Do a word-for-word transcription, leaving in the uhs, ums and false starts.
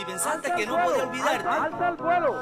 pensaste que no podía olvidarte. ¡Alza el vuelo!